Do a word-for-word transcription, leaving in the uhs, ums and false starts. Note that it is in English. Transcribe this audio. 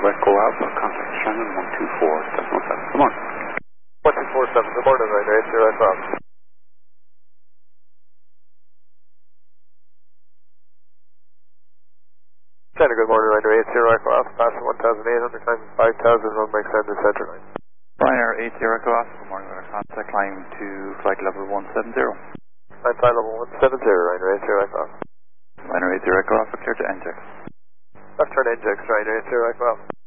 Echo Alpha, contact Shannon one two four seven seven. Good morning. one two four seven, good morning, Ryder eight zero Echo Alpha. Shannon, good morning, Ryder eight zero Echo Alpha, passing one thousand eight hundred, climbing five thousand, run by extended center line. Ryder eight zero Echo Alpha, good morning, Ryder contact climb to flight level one seven zero. Climb flight level one seven zero, Ryder eight zero Echo Alpha. Ryder eight zero Echo Alpha, clear to N J X. Left turn N J X, Ryder eight zero Echo Alpha.